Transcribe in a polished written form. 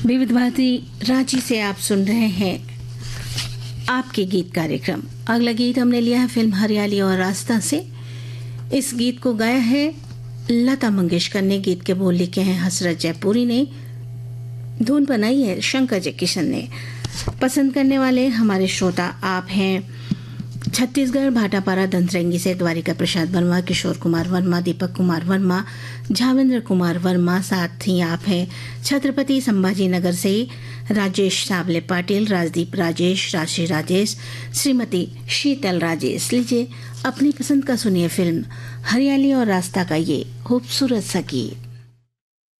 विविध भारती रांची से आप सुन रहे हैं आपके गीत कार्यक्रम। अगला गीत हमने लिया है फिल्म हरियाली और रास्ता से। इस गीत को गाया है लता मंगेशकर ने। गीत के बोल लिखे हैं हसरत जयपुरी ने, धुन बनाई है शंकर जयकिशन ने। पसंद करने वाले हमारे श्रोता आप हैं छत्तीसगढ़ भाटापारा दंतरंगी से द्वारिका प्रसाद वर्मा, किशोर कुमार वर्मा, दीपक कुमार वर्मा, झावेंद्र कुमार वर्मा। साथ ही आप हैं छत्रपति संभाजी नगर से राजेश सावले पाटिल, राजदीप राजेश, राशि राजेश, श्रीमती शीतल राजेश। लीजिए अपनी पसंद का सुनिए फिल्म हरियाली और रास्ता का ये खूबसूरत सा गीत।